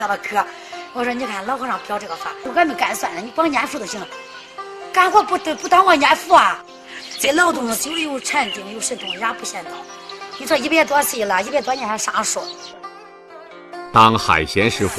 了科。我说你看老和尚表这个法，俺们干算了，你光念佛就行了，干活不当我念佛啊。这劳动久有禅定，有神通，人不嫌早。你说100多岁了，100多年还上树。 当海贤师傅